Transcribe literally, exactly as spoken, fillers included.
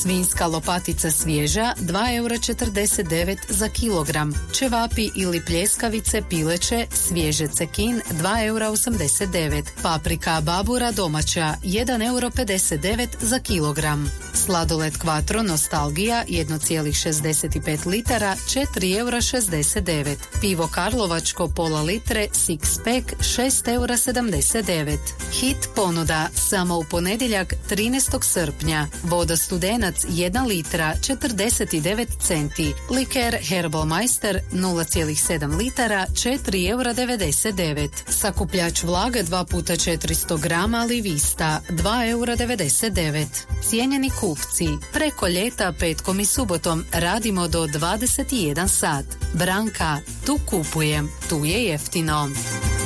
Svinjska lopatica svježa dva eura četrdeset devet za kilogram. Ćevapi ili pljeskavice pileće svježe cekin dva eura osamdeset devet. Paprika babura domaća jedan euro pedeset devet za kilogram. Sladoled Quattro Nostalgija jedan zarez šezdeset pet litara četiri eura šezdeset devet. Pivo Karlovačko pola litre Six Pack šest eura sedamdeset devet. Hit ponuda samo u ponedjeljak trinaestog srpnja. Voda Studenac jedna litra četrdeset devet centi. Liker Herbalmeister nula zarez sedam litara četiri eura devedeset devet. Sakupljač vlage dva puta četiristo grama Livista dva eura devedeset devet. Cijenjeni kupci, preko ljeta petkom i subotom radimo do dvadeset jedan sat. Branka, tu kupujem, tu je jeftino.